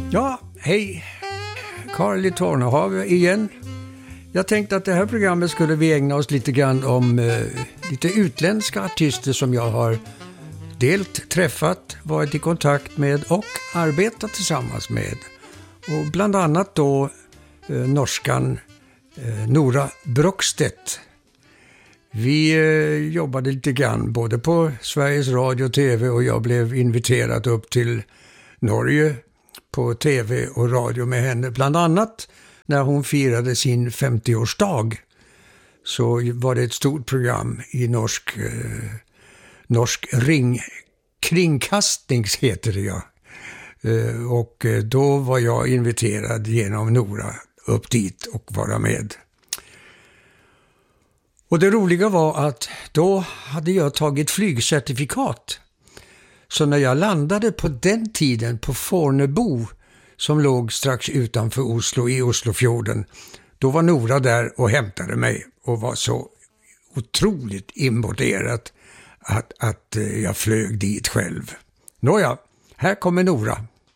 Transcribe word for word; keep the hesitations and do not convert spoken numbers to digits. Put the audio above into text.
Ja, hej. Karl i Tornehav igen. Jag tänkte att det här programmet skulle vi ägna oss lite grann om eh, lite utländska artister som jag har delt, träffat, varit i kontakt med och arbetat tillsammans med. Och bland annat då eh, norskan eh, Nora Brogstedt. Vi eh, jobbade lite grann både på Sveriges Radio och T V och jag blev inviterad upp till Norge på T V och radio med henne. Bland annat när hon firade sin femtioårsdag så var det ett stort program i norsk, eh, norsk ring, kringkastnings heter det ja. Eh, och då var jag inviterad genom Nora upp dit och vara med. Och det roliga var att då hade jag tagit flygcertifikat. Så när jag landade på den tiden på Fornebu som låg strax utanför Oslo i Oslofjorden, då var Nora där och hämtade mig och var så otroligt imponerad att, att jag flög dit själv. Nåja, här kommer Nora.